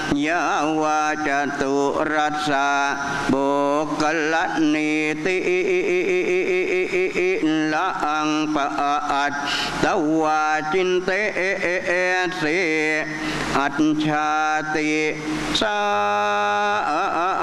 ยาวาจตุรัสสะบุคลนิติละอังปะอัตตวาจินเตเสอัจฉาติสา